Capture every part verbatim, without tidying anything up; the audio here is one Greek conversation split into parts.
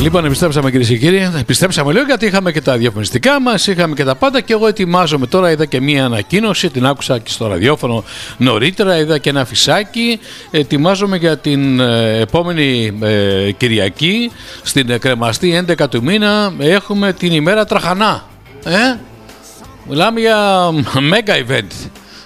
Λοιπόν, επιστρέψαμε κυρίες και κύριοι. Επιστρέψαμε λέω γιατί είχαμε και τα διαφημιστικά μας, είχαμε και τα πάντα και εγώ ετοιμάζομαι τώρα. Είδα και μία ανακοίνωση, την άκουσα και στο ραδιόφωνο νωρίτερα. Είδα και ένα φυσάκι. Ετοιμάζομαι για την ε, επόμενη ε, Κυριακή στην ε, κρεμαστή έντεκα του μήνα. Έχουμε την ημέρα Τραχανά. Ε? Μιλάμε για mega event.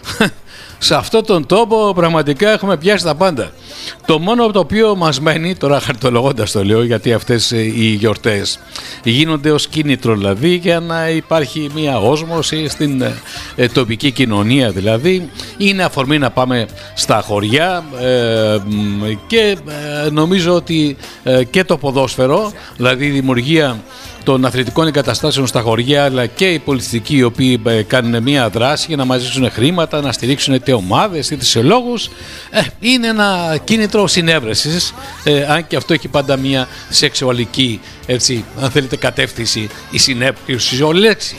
Σε αυτόν τον τόπο πραγματικά έχουμε πιάσει τα πάντα. Το μόνο το οποίο μας μένει, τώρα χαρτολογώντας το λέω, γιατί αυτές οι γιορτές γίνονται ως κίνητρο δηλαδή για να υπάρχει μια όσμωση στην ε, τοπική κοινωνία δηλαδή. Είναι αφορμή να πάμε στα χωριά ε, και ε, νομίζω ότι ε, και το ποδόσφαιρο, δηλαδή η δημιουργία των αθλητικών εγκαταστάσεων στα χωριά, αλλά και οι πολιτιστικοί οι οποίοι ε, κάνουν μια δράση για να μαζίσουν χρήματα, να στηρίξουν είτε ομάδες είτε σε λόγους, ε, είναι ένα κίνητρο συνέβρεσης, ε, αν και αυτό έχει πάντα μια σεξουαλική, έτσι, αν θέλετε, κατεύθυνση ή συνέπειση, λέξη.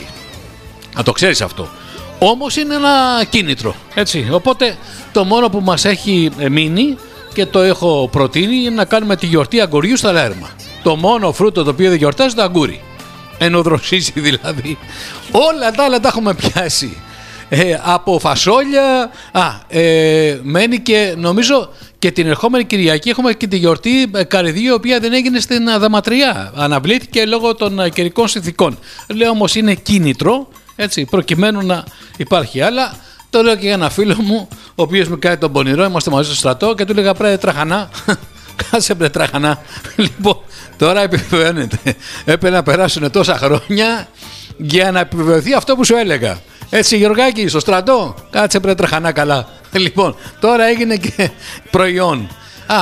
Να το ξέρεις αυτό. Όμως είναι ένα κίνητρο, έτσι. Οπότε το μόνο που μας έχει μείνει και το έχω προτείνει είναι να κάνουμε τη γιορτή αγκουριού στα Λέρμα. Το μόνο φρούτο το οποίο δεν γιορτάζει το αγκούρι. Ενώ δροσίζει δηλαδή. Όλα τα άλλα τα έχουμε πιάσει. Ε, από φασόλια. Α, ε, μένει και νομίζω και την ερχόμενη Κυριακή έχουμε και τη γιορτή ε, Καρυδίου, η οποία δεν έγινε στην Αδαματριά. Αναβλήθηκε λόγω των ε, καιρικών συνθηκών. Λέω όμως είναι κίνητρο, έτσι, προκειμένου να υπάρχει. Αλλά το λέω και για ένα φίλο μου, ο οποίος μου κάνει τον πονηρό. Είμαστε μαζί στο στρατό και του λέγα πρέπει Τραχανά. Κάτσε μπρε Τραχανά. Λοιπόν, τώρα επιβεβαιώνεται. Έπρεπε να περάσουν τόσα χρόνια για να επιβεβαιωθεί αυτό που σου έλεγα. Έτσι Γιωργάκη, στο στρατό, κάτσε μπρε Τραχανά καλά. Λοιπόν, τώρα έγινε και προϊόν. Α,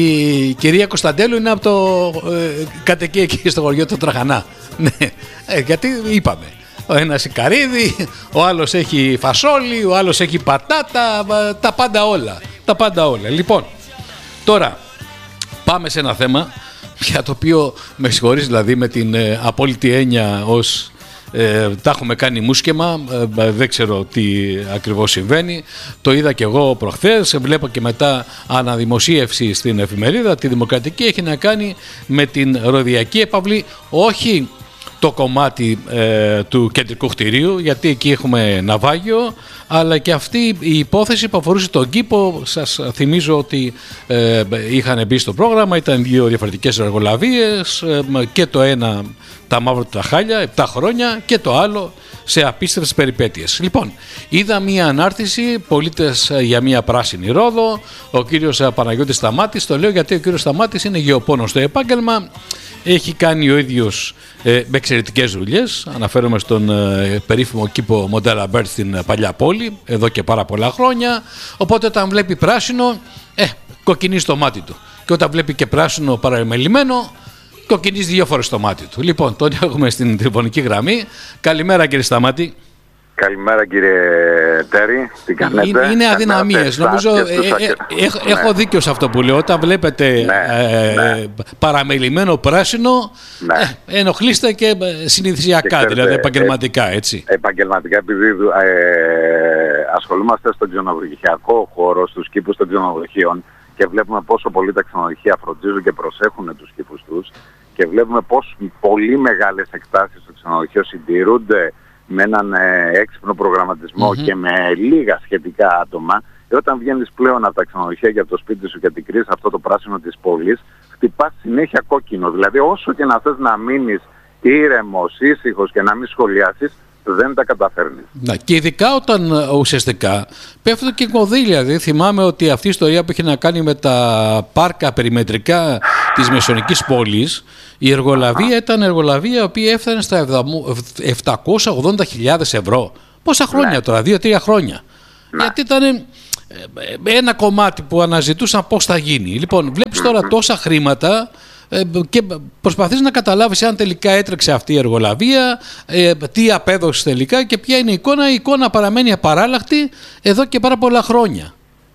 η κυρία Κωνσταντέλου είναι από το ε, κατοικεί εκεί στο χωριό του Τραχανά. Ναι, ε, γιατί είπαμε. Ο ένας καρύδι, ο άλλος έχει φασόλι, ο άλλος έχει πατάτα, τα πάντα όλα. Τα πάντα όλα. Λοιπόν, τώρα πάμε σε ένα θέμα για το οποίο με συγχωρείς δηλαδή με την ε, απόλυτη έννοια ως ε, τα έχουμε κάνει μουσκεμα, ε, δεν ξέρω τι ακριβώς συμβαίνει. Το είδα και εγώ προχθές, βλέπω και μετά αναδημοσίευση στην εφημερίδα, τη Δημοκρατική, έχει να κάνει με την ροδιακή έπαυλη, όχι το κομμάτι ε, του κεντρικού κτηρίου, γιατί εκεί έχουμε ναυάγιο, αλλά και αυτή η υπόθεση που αφορούσε τον κήπο. Σας θυμίζω ότι ε, είχαν μπει στο πρόγραμμα, ήταν δύο διαφορετικές εργολαβίες, ε, και το ένα τα μαύρα του τα χάλια, επτά χρόνια, και το άλλο σε απίστευτες περιπέτειες. Λοιπόν, είδα μία ανάρτηση, πολίτες για μία πράσινη Ρόδο, ο κύριος Παναγιώτης Σταμάτης, το λέω γιατί ο κύριος Σταμάτης είναι γεωπόνος στο επάγγελμα, έχει κάνει ο ίδιος ε, με εξαιρετικές δουλειές. Αναφέρομαι στον ε, περίφημο κήπο Μοντέλα Μπέρτ στην ε, παλιά πόλη, εδώ και πάρα πολλά χρόνια. Οπότε όταν βλέπει πράσινο, ε, κοκκινίζει το μάτι του. Και όταν βλέπει και πράσινο παραμελημένο, κοκκινίζει δύο φορές το μάτι του. Λοιπόν, τον έχουμε στην τηλεφωνική γραμμή. Καλημέρα κύριε Σταμάτη. Καλημέρα κύριε Τέρη, τι κάνετε? Είναι, είναι αδυναμίες, νομίζω, ε, ε, ε, έχ, ναι. Έχω δίκιο σε αυτό που λέω, όταν βλέπετε ναι, ε, ναι. παραμελημένο πράσινο, ναι. ε, ενοχλείστε και συνηθισιακά, και ξέρετε, δηλαδή επαγγελματικά, έτσι. Επαγγελματικά, επειδή ε, ασχολούμαστε στον ξενοδοχειακό χώρο, στους κήπους των ξενοδοχείων και βλέπουμε πόσο πολύ τα ξενοδοχεία φροντίζουν και προσέχουν τους κήπους τους και βλέπουμε πόσο πολύ μεγάλες εκτάσεις στο ξενοδοχείο συντηρούνται με έναν ε, έξυπνο προγραμματισμό mm-hmm. και με λίγα σχετικά άτομα, και όταν βγαίνεις πλέον από τα ξενοδοχεία για το σπίτι σου και την κρίζεις αυτό το πράσινο της πόλης, χτυπάς συνέχεια κόκκινο. Δηλαδή όσο και να θες να μείνεις ήρεμος, ήσυχος και να μην σχολιάσεις, δεν τα καταφέρνεις. Να, και ειδικά όταν ουσιαστικά πέφτουν και κονδύλια. Δηλαδή θυμάμαι ότι αυτή η ιστορία που είχε να κάνει με τα πάρκα περιμετρικά της Μεσαιωνικής πόλης, η εργολαβία ήταν εργολαβία η οποία έφτανε στα επτακόσιες ογδόντα χιλιάδες ευρώ. Πόσα χρόνια ναι. τώρα, δύο-τρία χρόνια. Ναι. Γιατί ήταν ένα κομμάτι που αναζητούσαν πώς θα γίνει. Λοιπόν, βλέπεις τώρα τόσα χρήματα και προσπαθείς να καταλάβεις αν τελικά έτρεξε αυτή η εργολαβία, τι απέδωσε τελικά και ποια είναι η εικόνα. Η εικόνα παραμένει απαράλλαχτη εδώ και πάρα πολλά χρόνια.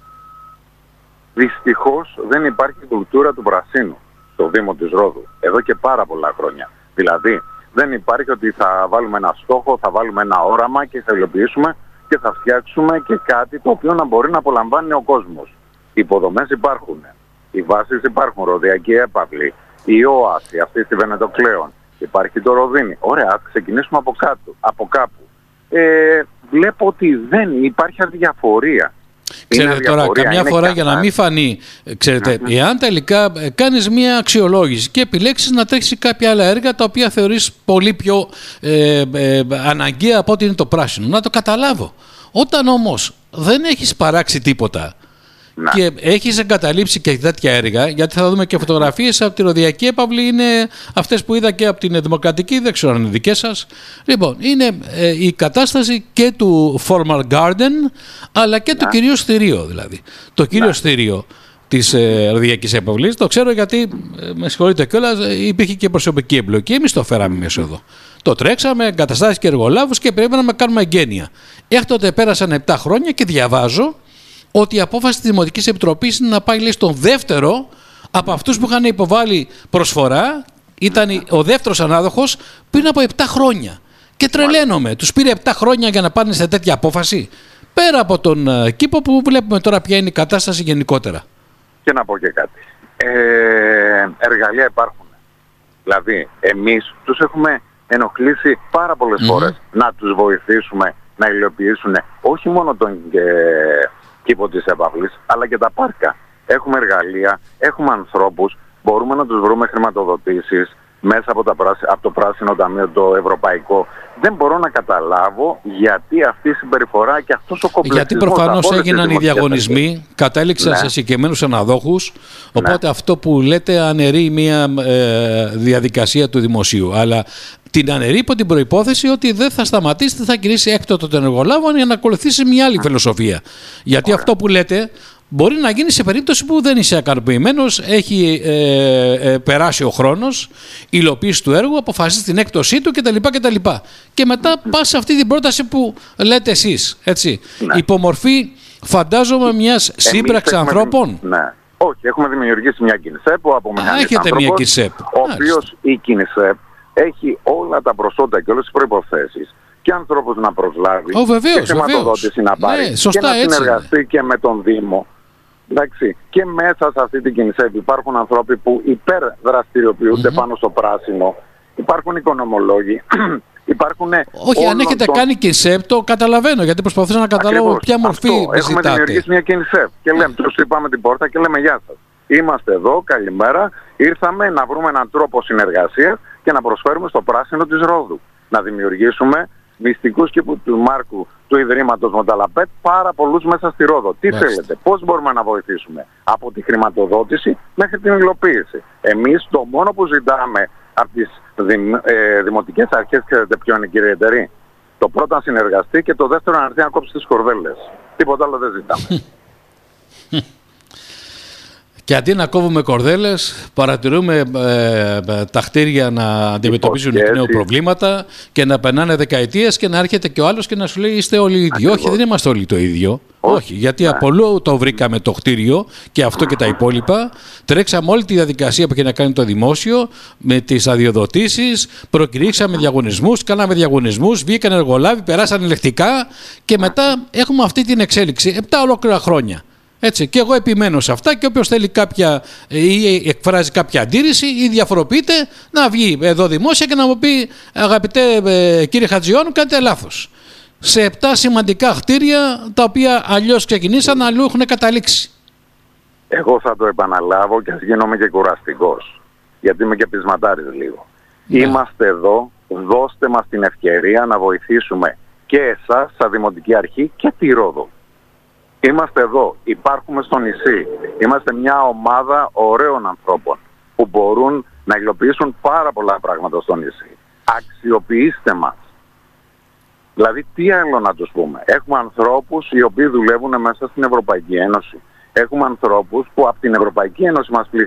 Δυστυχώς δεν υπάρχει κουλτούρα του πρασίνου στο Δήμο της Ρόδου εδώ και πάρα πολλά χρόνια. Δηλαδή δεν υπάρχει ότι θα βάλουμε ένα στόχο, θα βάλουμε ένα όραμα και θα υλοποιήσουμε και θα φτιάξουμε και κάτι το οποίο να μπορεί να απολαμβάνει ο κόσμος. Οι υποδομές υπάρχουν, οι βάσεις υπάρχουν, ροδιακή έπαυλη, η Όαση, αυτή στη Βενετοκλέον, υπάρχει το Ροδίνι. Ωραία, ας ξεκινήσουμε από, κάτω, από κάπου. Ε, βλέπω ότι δεν υπάρχει αδιαφορία. Ξέρετε τώρα, καμιά φορά για να μην φανεί, ξέρετε, mm-hmm. εάν τελικά κάνεις μια αξιολόγηση και επιλέξεις να τρέξεις κάποια άλλα έργα τα οποία θεωρείς πολύ πιο ε, ε, αναγκαία από ό,τι είναι το πράσινο, να το καταλάβω. Όταν όμως δεν έχεις παράξει τίποτα να. και έχεις εγκαταλείψει και τέτοια έργα, γιατί θα δούμε και φωτογραφίες από τη Ροδιακή Έπαυλη, είναι αυτές που είδα και από την Δημοκρατική, δεν ξέρω αν είναι δικές σας. Λοιπόν, είναι ε, η κατάσταση και του Formal Garden, αλλά και να. του κυρίως θηρίο δηλαδή. Το κυρίως θηρίο της ε, Ροδιακής Έπαυλης, το ξέρω γιατί, ε, με συγχωρείτε κιόλας, υπήρχε και προσωπική εμπλοκή, εμείς το φέραμε μέσα εδώ. Το τρέξαμε, εγκαταστάσεις και εργολάβους και πρέπει να κάνουμε εγγένεια. Έκτοτε πέρασαν επτά χρόνια και διαβάζω ότι η απόφαση της Δημοτικής Επιτροπής είναι να πάει, λέει, στον δεύτερο από αυτούς που είχαν υποβάλει προσφορά. Ήταν ο δεύτερος ανάδοχος πριν από επτά χρόνια. Και τρελαίνομαι. Τους πήρε επτά χρόνια για να πάνε σε τέτοια απόφαση. Πέρα από τον uh, κήπο που βλέπουμε τώρα ποια είναι η κατάσταση γενικότερα. Και να πω και κάτι. Ε, εργαλεία υπάρχουν. Δηλαδή, εμείς τους έχουμε ενοχλήσει πάρα πολλές mm-hmm. φορές να τους βοηθήσουμε να υλοποιήσουν όχι μόνο τον ε, κήπο της Έπαυλης, αλλά και τα πάρκα. Έχουμε εργαλεία, έχουμε ανθρώπους, μπορούμε να τους βρούμε χρηματοδοτήσεις μέσα από, τα πράσι, από το Πράσινο Ταμείο, το Ευρωπαϊκό. Δεν μπορώ να καταλάβω γιατί αυτή η συμπεριφορά και αυτός ο κομπλεξισμός... Γιατί προφανώς έγιναν οι διαγωνισμοί, κατέληξαν ναι. σε συγκεκριμένους αναδόχους, οπότε ναι. αυτό που λέτε αναιρεί μια ε, διαδικασία του δημοσίου. Αλλά την αναιρεί υπό την προϋπόθεση ότι δεν θα σταματήσει, θα κηρύσει έκτοτο των εργολάβων για να ακολουθήσει μια άλλη φιλοσοφία. Γιατί Ωραία. αυτό που λέτε μπορεί να γίνει σε περίπτωση που δεν είσαι ικανοποιημένος, έχει ε, ε, περάσει ο χρόνος, υλοποίηση του έργου, αποφασίζει την έκπτωσή του κτλ. κτλ. Και μετά πας σε αυτή την πρόταση που λέτε εσείς. Έτσι. Ναι. Υπομορφή, φαντάζομαι, μιας σύμπραξης ανθρώπων. Ναι. Όχι, έχουμε δημιουργήσει μια Κινσέπ από μηχανής άνθρωπος, ο οποίος η Κινσέπ έχει όλα τα προσόντα και όλες τις προϋποθέσεις και ανθρώπους να προσλάβει oh, βεβαίως, και χρηματοδότηση να πάρει ναι, σωστά, και να συνεργαστεί έτσι. Και με τον Δήμο. Εντάξει. Και μέσα σε αυτή την Κινσέπ υπάρχουν άνθρωποι που υπερδραστηριοποιούνται mm-hmm. πάνω στο πράσινο. Υπάρχουν οικονομολόγοι. Υπάρχουν όχι, αν έχετε τον... κάνει Κινσέπ, το καταλαβαίνω, γιατί προσπαθούσα να καταλάβω Ακριβώς. ποια μορφή Αυτό. ζητάτε. Έχουμε δημιουργήσει μια Κινσέπ και λέμε, τους είπαμε την πόρτα και λέμε γεια σας. Είμαστε εδώ, καλημέρα, ήρθαμε να βρούμε έναν τρόπο συνεργασίας και να προσφέρουμε στο πράσινο της Ρόδου. Να δημιουργήσουμε μυστικούς κήπους του Μάρκου του Ιδρύματος Μονταλαπέτ πάρα πολλούς μέσα στη Ρόδο. Τι Μάλιστα. θέλετε, πώς μπορούμε να βοηθήσουμε? Από τη χρηματοδότηση μέχρι την υλοποίηση. Εμείς το μόνο που ζητάμε από τις δημ, ε, δημοτικές αρχές, ξέρετε ποιο είναι, κύριε Εταιρή? Το πρώτο να συνεργαστεί και το δεύτερο να έρθει να κόψει τις κορδέλες. Τίποτα άλλο δεν ζητάμε. Και αντί να κόβουμε κορδέλες, παρατηρούμε ε, ε, τα κτίρια να αντιμετωπίζουν εκ νέου προβλήματα και να περνάνε δεκαετίες και να έρχεται και ο άλλος και να σου λέει είστε όλοι οι ίδιοι. Όχι, δεν είμαστε όλοι το ίδιο. Όχι, Όχι γιατί ναι. από αλλού το βρήκαμε το κτίριο και αυτό και τα υπόλοιπα. Τρέξαμε όλη τη διαδικασία που είχε να κάνει το δημόσιο με τις αδειοδοτήσεις, προκηρύξαμε διαγωνισμούς, κάναμε διαγωνισμούς, βγήκαν εργολάβοι, περάσαν ελεκτικά και μετά έχουμε αυτή την εξέλιξη. Επτά ολόκληρα χρόνια. Έτσι, και εγώ επιμένω σε αυτά και όποιος θέλει κάποια ή εκφράζει κάποια αντίρρηση ή διαφοροποιείται να βγει εδώ δημόσια και να μου πει αγαπητέ ε, κύριε Χατζιώνου, κάνετε λάθος. Σε επτά σημαντικά κτίρια τα οποία αλλιώς ξεκινήσαν, αλλού έχουν καταλήξει. Εγώ θα το επαναλάβω και ας γίνομαι και κουραστικός, γιατί είμαι και πεισματάρης λίγο. Ναι. Είμαστε εδώ, δώστε μας την ευκαιρία να βοηθήσουμε και εσάς σαν Δημοτική Αρχή και τη Ρόδο. Είμαστε εδώ, υπάρχουμε στο νησί, είμαστε μια ομάδα ωραίων ανθρώπων που μπορούν να υλοποιήσουν πάρα πολλά πράγματα στο νησί. Αξιοποιήστε μας. Δηλαδή τι άλλο να τους πούμε? Έχουμε ανθρώπους οι οποίοι δουλεύουν μέσα στην Ευρωπαϊκή Ένωση. Έχουμε ανθρώπους που από την Ευρωπαϊκή Ένωση μας